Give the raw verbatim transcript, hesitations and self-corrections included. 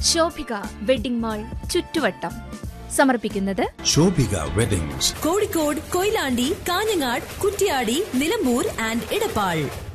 Shobhika wedding mall ചുറ്റുവട്ടം സമർപ്പിക്കുന്നത് Shobhika weddings, Kozhikode, Koyilandy, Kanhangad, Kuttiadi, Nilambur and Edappal.